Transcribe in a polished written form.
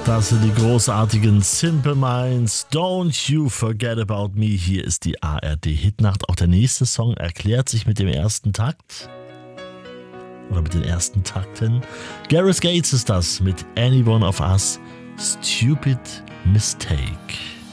Das sind die großartigen Simple Minds. Don't you forget about me. Hier ist die ARD-Hitnacht. Auch der nächste Song erklärt sich mit dem ersten Takt. Oder mit den ersten Takten. Gareth Gates ist das mit Anyone of Us. Stupid Mistake.